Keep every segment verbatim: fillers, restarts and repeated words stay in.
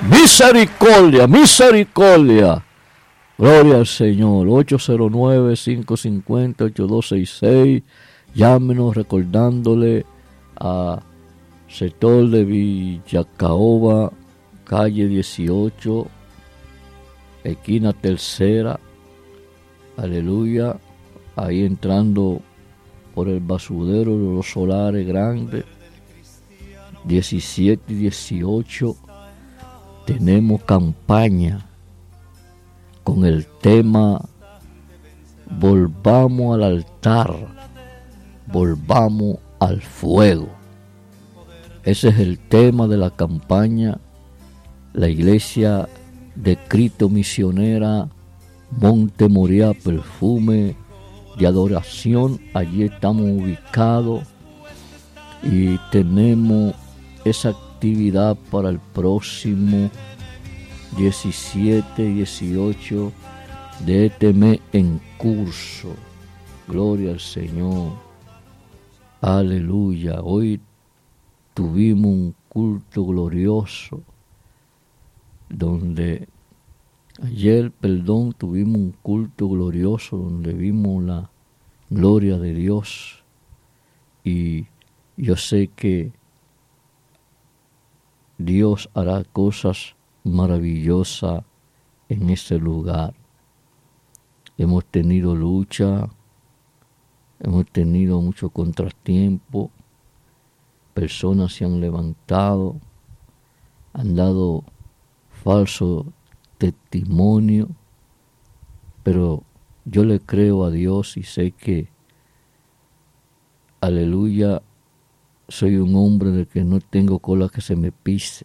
Misericordia, misericordia. Gloria al Señor. ocho cero nueve, cinco cinco cero, ocho dos seis seis. Llámenos recordándole a sector de Villacaoba, calle dieciocho, esquina tercera. Aleluya. Ahí entrando por el basurero de los solares grandes. diecisiete y dieciocho. Tenemos campaña con el tema Volvamos al altar, volvamos al fuego. Ese es el tema de la campaña. La iglesia de Cristo Misionera Monte Moriah, perfume de adoración. Allí estamos ubicados y tenemos esa actividad para el próximo diecisiete y dieciocho de este mes en curso. Gloria al Señor. Aleluya. Hoy tuvimos un culto glorioso donde ayer, perdón, tuvimos un culto glorioso donde vimos la gloria de Dios, y yo sé que Dios hará cosas maravillosas en ese lugar. Hemos tenido lucha, hemos tenido mucho contratiempo, personas se han levantado, han dado falso testimonio, pero yo le creo a Dios y sé que, aleluya, soy un hombre de que no tengo cola que se me pise.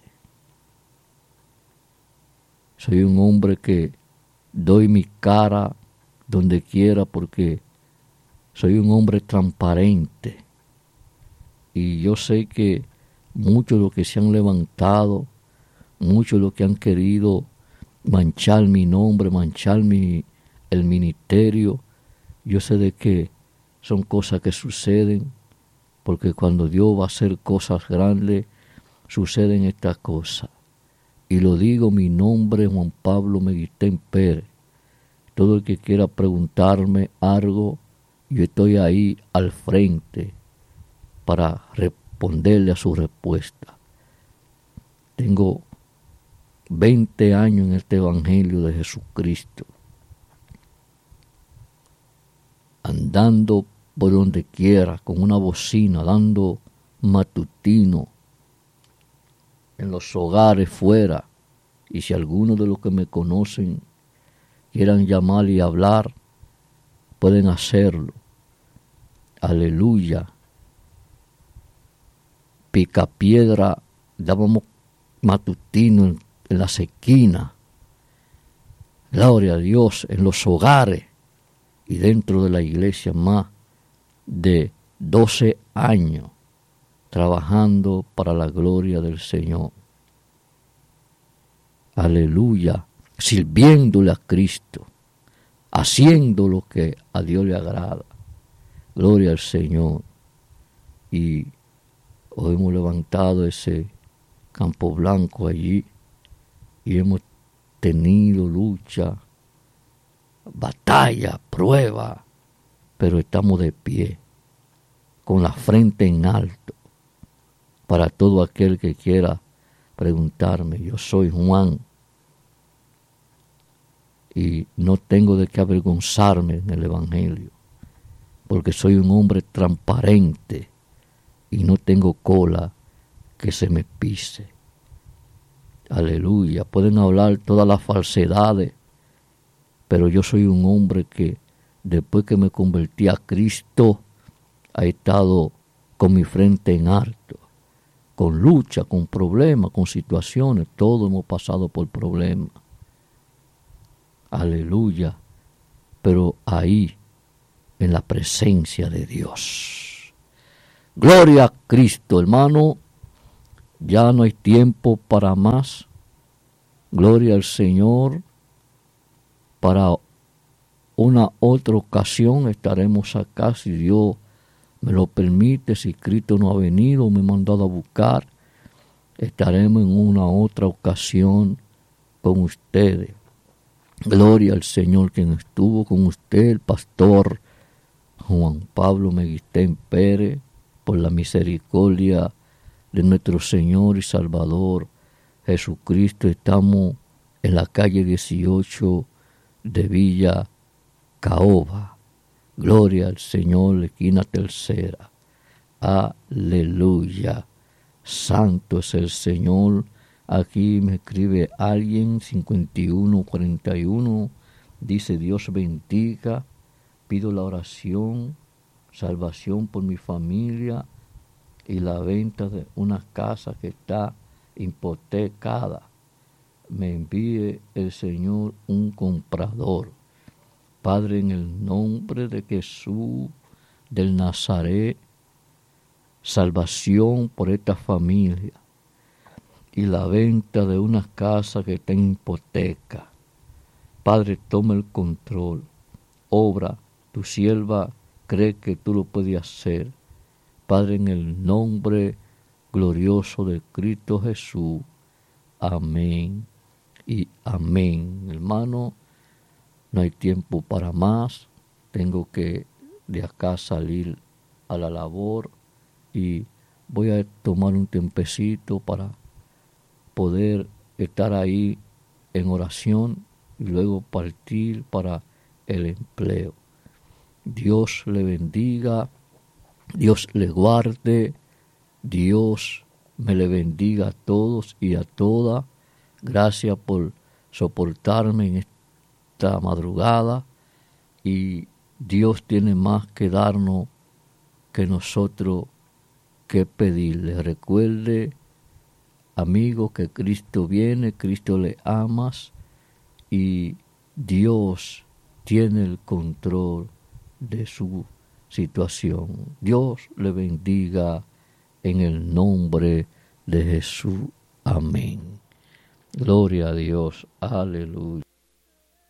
Soy un hombre que doy mi cara donde quiera porque soy un hombre transparente. Y yo sé que muchos de los que se han levantado, muchos de los que han querido manchar mi nombre, manchar mi, el ministerio, yo sé de que son cosas que suceden, porque cuando Dios va a hacer cosas grandes, suceden estas cosas. Y lo digo, mi nombre es Juan Pablo Meguitén Pérez. Todo el que quiera preguntarme algo, yo estoy ahí al frente para responderle a su respuesta. Tengo veinte años en este evangelio de Jesucristo, andando por donde quiera, con una bocina, dando matutino, en los hogares fuera. Y si algunos de los que me conocen quieran llamar y hablar, pueden hacerlo. Aleluya. Picapiedra, dábamos matutino en, en las esquinas. Gloria a Dios, en los hogares y dentro de la iglesia, más de doce años trabajando para la gloria del Señor. Aleluya, sirviéndole a Cristo, haciendo lo que a Dios le agrada. Gloria al Señor. Y hoy hemos levantado ese campo blanco allí y hemos tenido lucha, batalla, prueba, pero estamos de pie, con la frente en alto, para todo aquel que quiera preguntarme. Yo soy Juan y no tengo de qué avergonzarme en el evangelio, porque soy un hombre transparente y no tengo cola que se me pise. Aleluya. Pueden hablar todas las falsedades, pero yo soy un hombre que después que me convertí a Cristo, ha estado con mi frente en alto, con lucha, con problemas, con situaciones. Todos hemos pasado por problemas. Aleluya. Pero ahí, en la presencia de Dios. Gloria a Cristo, hermano. Ya no hay tiempo para más. Gloria al Señor. Para una otra ocasión estaremos acá, si Dios me lo permite, si Cristo no ha venido, me ha mandado a buscar. estaremos en una otra ocasión con ustedes. Gloria al Señor, quien estuvo con usted, el pastor Juan Pablo Meguistén Pérez, por la misericordia de nuestro Señor y Salvador Jesucristo. Estamos en la calle dieciocho de Villa Caoba. Gloria al Señor, esquina tercera. Aleluya. Santo es el Señor. Aquí me escribe alguien, cincuenta y uno cuarenta y uno, dice: Dios bendiga, pido la oración, salvación por mi familia y la venta de una casa que está hipotecada. Me envíe el Señor un comprador. Padre, en el nombre de Jesús del Nazaret, salvación por esta familia y la venta de una casa que está en hipoteca. Padre, toma el control, obra, tu sierva cree que tú lo puedes hacer. Padre, en el nombre glorioso de Cristo Jesús, amén y amén. Hermano, no hay tiempo para más, tengo que de acá salir a la labor y voy a tomar un tiempecito para poder estar ahí en oración y luego partir para el empleo. Dios le bendiga, Dios le guarde, Dios me le bendiga a todos y a todas. Gracias por soportarme en esta madrugada, y Dios tiene más que darnos que nosotros que pedirle. Recuerde, amigo, que Cristo viene, Cristo le amas y Dios tiene el control de su situación. Dios le bendiga en el nombre de Jesús. Amén. Gloria a Dios. Aleluya.